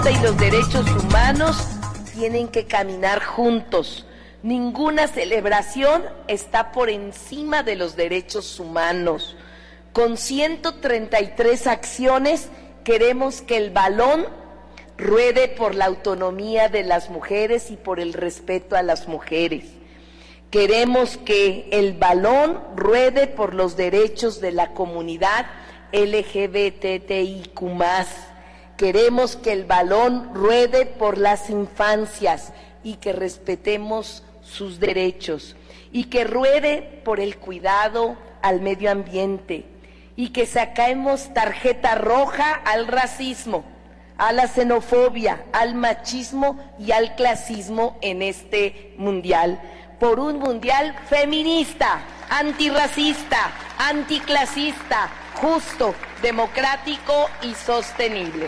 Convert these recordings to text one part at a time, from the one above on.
feminista y los derechos humanos tienen que caminar juntos. Ninguna celebración está por encima de los derechos humanos. Con 133 acciones queremos que el balón ruede por la autonomía de las mujeres y por el respeto a las mujeres. Queremos que el balón ruede por los derechos de la comunidad LGBTIQ+. Queremos que el balón ruede por las infancias y que respetemos sus derechos, y que ruede por el cuidado al medio ambiente, y que saquemos tarjeta roja al racismo, a la xenofobia, al machismo y al clasismo en este mundial, por un mundial feminista, antirracista, anticlasista, justo, democrático y sostenible.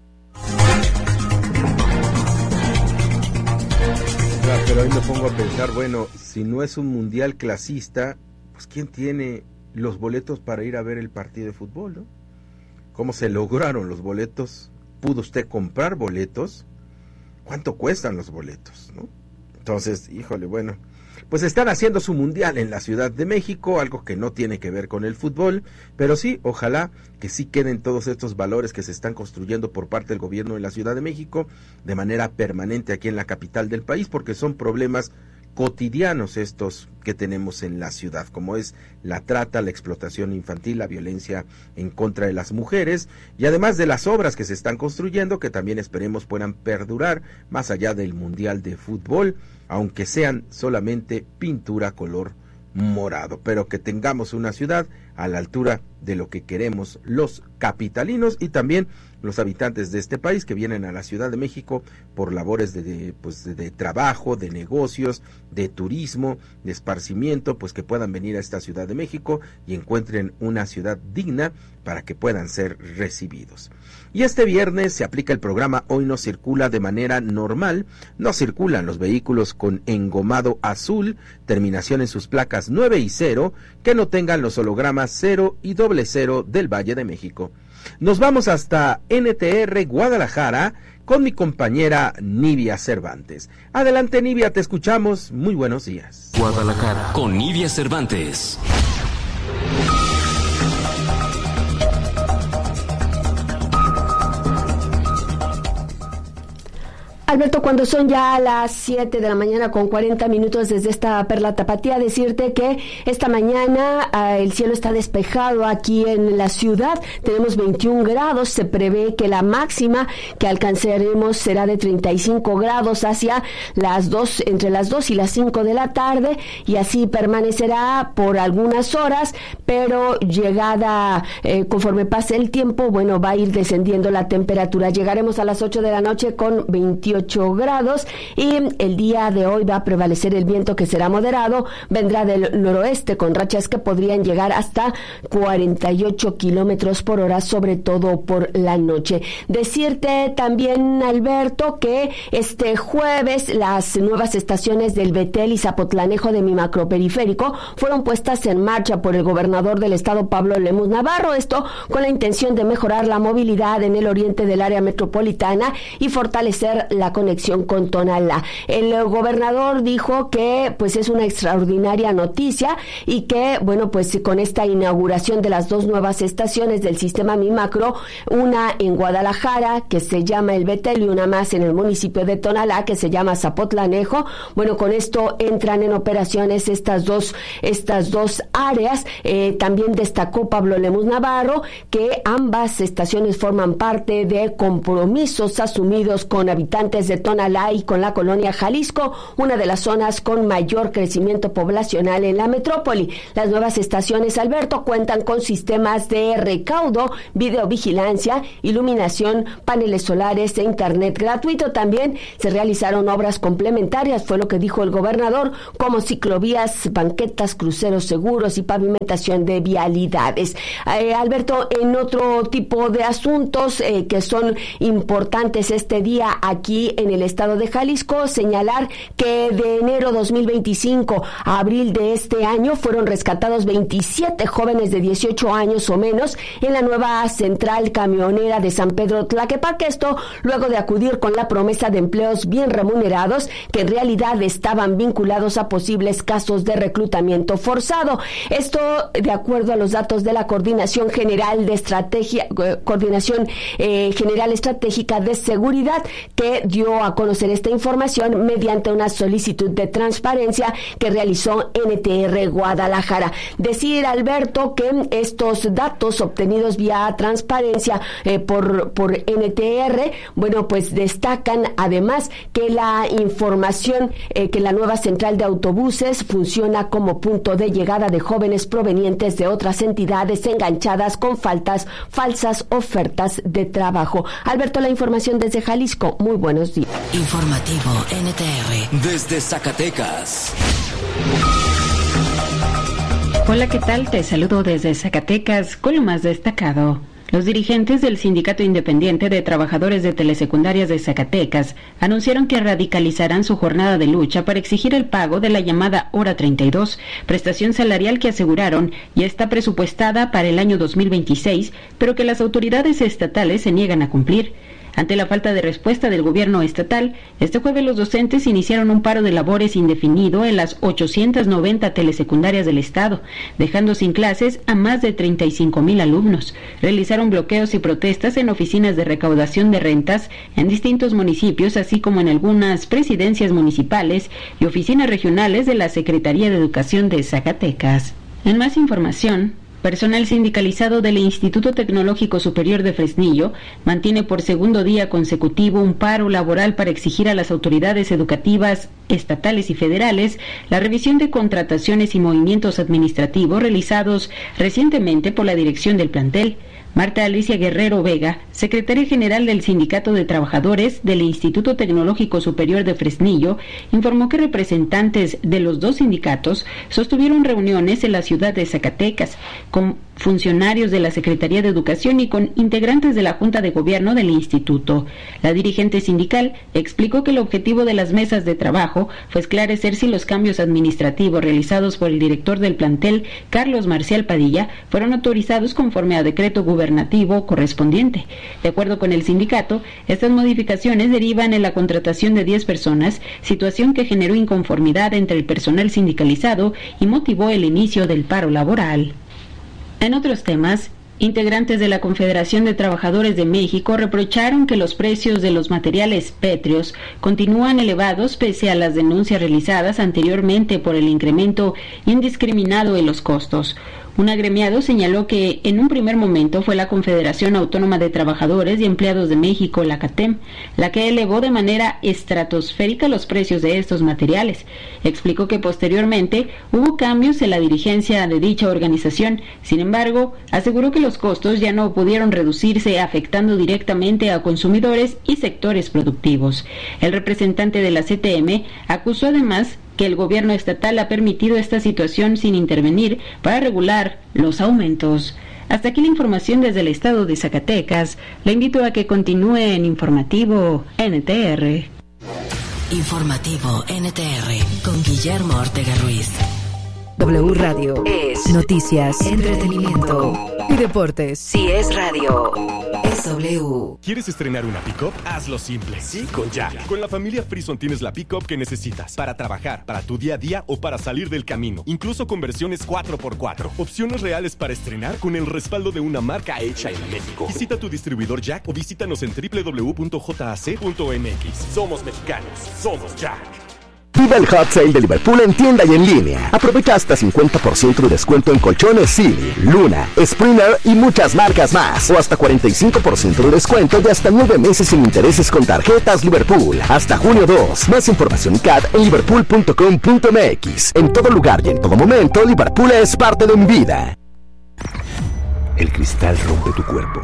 Pero ahí me pongo a pensar, bueno, si no es un mundial clasista, pues ¿quién tiene los boletos para ir a ver el partido de fútbol, no? ¿Cómo se lograron los boletos? ¿Pudo usted comprar boletos? ¿Cuánto cuestan los boletos, no? Entonces, híjole, bueno, pues están haciendo su mundial en la Ciudad de México, algo que no tiene que ver con el fútbol, pero sí, ojalá que sí queden todos estos valores que se están construyendo por parte del gobierno de la Ciudad de México de manera permanente aquí en la capital del país, porque son problemas cotidianos estos que tenemos en la ciudad, como es la trata, la explotación infantil, la violencia en contra de las mujeres, y además de las obras que se están construyendo, que también esperemos puedan perdurar más allá del Mundial de Fútbol, aunque sean solamente pintura color morado, pero que tengamos una ciudad a la altura de lo que queremos los capitalinos y también los habitantes de este país que vienen a la Ciudad de México por labores de trabajo, de negocios, de turismo, de esparcimiento, pues que puedan venir a esta Ciudad de México y encuentren una ciudad digna para que puedan ser recibidos. Y este viernes se aplica el programa Hoy no circula de manera normal, no circulan los vehículos con engomado azul, terminación en sus placas 9 y 0, que no tengan los hologramas 0 y 00 del Valle de México. Nos vamos hasta NTR Guadalajara con mi compañera Nivia Cervantes. Adelante, Nivia, te escuchamos. Muy buenos días. Guadalajara con Nivia Cervantes. Alberto, cuando son ya las 7 de la mañana con 40 minutos desde esta Perla Tapatía, decirte que esta mañana el cielo está despejado aquí en la ciudad, tenemos 21 grados, se prevé que la máxima que alcanzaremos será de 35 grados hacia las 2, entre las 2 y las 5 de la tarde, y así permanecerá por algunas horas, pero llegada, conforme pase el tiempo, bueno, va a ir descendiendo la temperatura, llegaremos a las 8 de la noche con 28 grados y el día de hoy va a prevalecer el viento, que será moderado, vendrá del noroeste con rachas que podrían llegar hasta 48 kilómetros por hora, sobre todo por la noche. Decirte también, Alberto, que este jueves las nuevas estaciones del Betel y Zapotlanejo de mi macroperiférico fueron puestas en marcha por el gobernador del estado, Pablo Lemus Navarro, esto con la intención de mejorar la movilidad en el oriente del área metropolitana y fortalecer la conexión con Tonalá. El gobernador dijo que pues es una extraordinaria noticia y que, bueno, pues con esta inauguración de las dos nuevas estaciones del sistema Mi Macro, una en Guadalajara que se llama El Betel y una más en el municipio de Tonalá que se llama Zapotlanejo, bueno, con esto entran en operaciones estas dos áreas. También destacó Pablo Lemus Navarro que ambas estaciones forman parte de compromisos asumidos con habitantes de Tonalá y con la colonia Jalisco, una de las zonas con mayor crecimiento poblacional en la metrópoli. Las nuevas estaciones, Alberto, cuentan con sistemas de recaudo, videovigilancia, iluminación, paneles solares e internet gratuito. También se realizaron obras complementarias, fue lo que dijo el gobernador, como ciclovías, banquetas, cruceros seguros y pavimentación de vialidades. Alberto, en otro tipo de asuntos que son importantes este día aquí aquí en el estado de Jalisco. Señalar que de enero 2025 a abril de este año fueron rescatados 27 jóvenes de 18 años o menos en la nueva central camionera de San Pedro Tlaquepaque. Esto luego de acudir con la promesa de empleos bien remunerados que en realidad estaban vinculados a posibles casos de reclutamiento forzado. Esto de acuerdo a los datos de la Coordinación General Estratégica de Seguridad, que dio a conocer esta información mediante una solicitud de transparencia que realizó NTR Guadalajara. Decir, Alberto, que estos datos obtenidos vía transparencia por NTR, bueno, pues destacan además que la información que la nueva central de autobuses funciona como punto de llegada de jóvenes provenientes de otras entidades enganchadas con falsas ofertas de trabajo. Alberto, la información desde Jalisco. Muy buenos días. Informativo NTR desde Zacatecas. Hola, ¿qué tal? Te saludo desde Zacatecas con lo más destacado. Los dirigentes del Sindicato Independiente de Trabajadores de Telesecundarias de Zacatecas anunciaron que radicalizarán su jornada de lucha para exigir el pago de la llamada Hora 32, prestación salarial que aseguraron ya está presupuestada para el año 2026, pero que las autoridades estatales se niegan a cumplir. Ante la falta de respuesta del gobierno estatal, este jueves los docentes iniciaron un paro de labores indefinido en las 890 telesecundarias del estado, dejando sin clases a más de 35,000 alumnos. Realizaron bloqueos y protestas en oficinas de recaudación de rentas en distintos municipios, así como en algunas presidencias municipales y oficinas regionales de la Secretaría de Educación de Zacatecas. En más información, personal sindicalizado del Instituto Tecnológico Superior de Fresnillo mantiene por segundo día consecutivo un paro laboral para exigir a las autoridades educativas estatales y federales la revisión de contrataciones y movimientos administrativos realizados recientemente por la dirección del plantel. Marta Alicia Guerrero Vega, secretaria general del Sindicato de Trabajadores del Instituto Tecnológico Superior de Fresnillo, informó que representantes de los dos sindicatos sostuvieron reuniones en la ciudad de Zacatecas con funcionarios de la Secretaría de Educación y con integrantes de la Junta de Gobierno del Instituto. La dirigente sindical explicó que el objetivo de las mesas de trabajo fue esclarecer si los cambios administrativos realizados por el director del plantel, Carlos Marcial Padilla, fueron autorizados conforme a decreto gubernativo correspondiente. De acuerdo con el sindicato, estas modificaciones derivan en la contratación de 10 personas, situación que generó inconformidad entre el personal sindicalizado y motivó el inicio del paro laboral. En otros temas, integrantes de la Confederación de Trabajadores de México reprocharon que los precios de los materiales pétreos continúan elevados pese a las denuncias realizadas anteriormente por el incremento indiscriminado en los costos. Un agremiado señaló que en un primer momento fue la Confederación Autónoma de Trabajadores y Empleados de México, la CATEM, la que elevó de manera estratosférica los precios de estos materiales. Explicó que posteriormente hubo cambios en la dirigencia de dicha organización. Sin embargo, aseguró que los costos ya no pudieron reducirse, afectando directamente a consumidores y sectores productivos. El representante de la CTM acusó además que el gobierno estatal ha permitido esta situación sin intervenir para regular los aumentos. Hasta aquí la información desde el estado de Zacatecas. Le invito a que continúe en Informativo NTR. Informativo NTR con Guillermo Ortega Ruiz. W Radio es noticias, entretenimiento y deportes. Si es radio, es W. ¿Quieres estrenar una pick-up? Hazlo simple. Sí, con Jack. Con la familia Frison tienes la pick-up que necesitas para trabajar, para tu día a día o para salir del camino. Incluso con versiones 4x4. Opciones reales para estrenar con el respaldo de una marca hecha en México. Visita tu distribuidor Jack o visítanos en www.jac.mx. Somos mexicanos. Somos Jack. Viva el Hot Sale de Liverpool en tienda y en línea. Aprovecha hasta 50% de descuento en colchones Silly, Luna, Springer y muchas marcas más. O hasta 45% de descuento y hasta 9 meses sin intereses con tarjetas Liverpool. Hasta junio 2. Más información y CAD en liverpool.com.mx. En todo lugar y en todo momento, Liverpool es parte de mi vida. El cristal rompe tu cuerpo.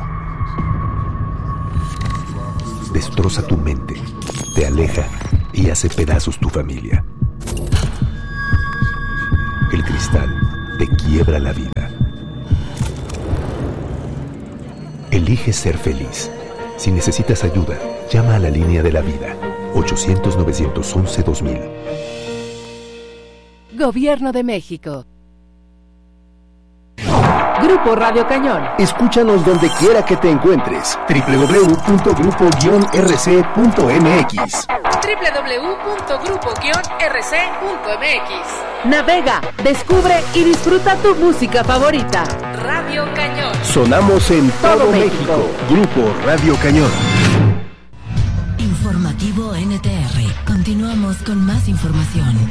Destroza tu mente. Te aleja y hace pedazos tu familia. El cristal te quiebra la vida. Elige ser feliz. Si necesitas ayuda, llama a la línea de la vida. 800-911-2000. Gobierno de México. Grupo Radio Cañón. Escúchanos donde quiera que te encuentres. www.grupo-rc.mx. www.grupo-rc.mx. Navega, descubre y disfruta tu música favorita. Radio Cañón. Sonamos en todo México. Grupo Radio Cañón. Informativo NTR. Continuamos con más información.